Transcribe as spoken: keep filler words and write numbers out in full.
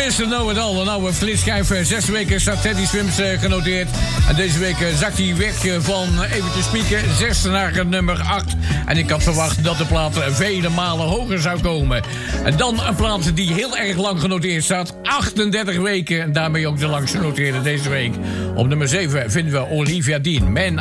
mister Know It All, een oude flitschijf. Zes weken staat Teddy Swims uh, genoteerd. En deze week uh, zakt hij weg uh, van, uh, even te spieken, zes naar nummer acht. En ik had verwacht dat de plaat vele malen hoger zou komen. En dan een plaat die heel erg lang genoteerd staat. achtendertig weken. En daarmee ook de langst genoteerde deze week. Op nummer zeven vinden we Olivia Dean. Man